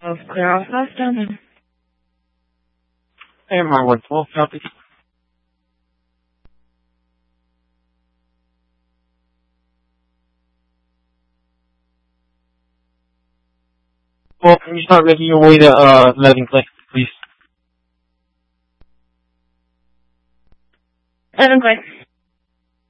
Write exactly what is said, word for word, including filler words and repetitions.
Of clear off Boston. Hey, my one twelve copy. Well, can you start making your way to, uh, eleven click, please? eleven click.